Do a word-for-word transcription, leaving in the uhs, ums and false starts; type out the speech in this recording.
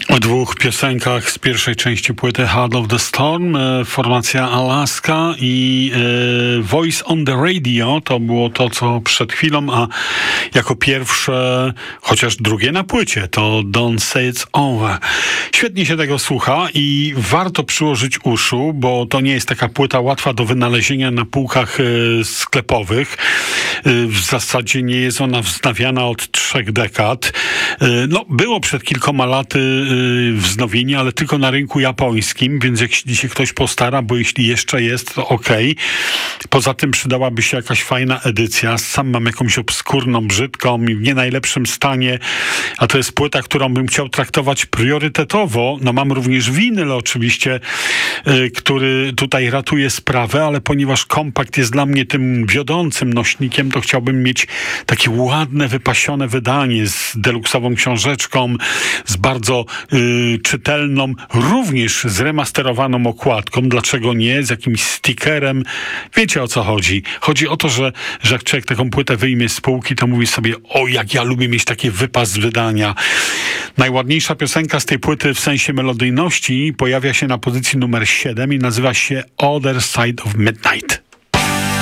O dwóch piosenkach z pierwszej części płyty Heart of the Storm, e, formacja Alaska i e, Voice on the Radio, to było to, co przed chwilą, a jako pierwsze, chociaż drugie na płycie, to Don't Say It's Over. Świetnie się tego słucha i warto przyłożyć uszu, bo to nie jest taka płyta łatwa do wynalezienia na półkach e, sklepowych. E, w zasadzie nie jest ona wznawiana od trzech dekad. E, no, było przed kilkoma laty e, wznowienie, ale tylko na rynku japońskim, więc jak się ktoś postara, bo jeśli jeszcze jest, to okej. Okay. Poza tym przydałaby się jakaś fajna edycja. Sam mam jakąś obskurną, brzydką i w nie najlepszym stanie, a to jest płyta, którą bym chciał traktować priorytetowo. No mam również winyl oczywiście, yy, który tutaj ratuje sprawę, ale ponieważ kompakt jest dla mnie tym wiodącym nośnikiem, to chciałbym mieć takie ładne, wypasione wydanie z deluksową książeczką, z bardzo Yy, czytelną, również zremasterowaną okładką. Dlaczego nie? Z jakimś stickerem. Wiecie, o co chodzi. Chodzi o to, że, że jak człowiek taką płytę wyjmie z półki, to mówi sobie, o jak ja lubię mieć takie wypas wydania. Najładniejsza piosenka z tej płyty w sensie melodyjności pojawia się na pozycji numer siedem i nazywa się Other Side of Midnight.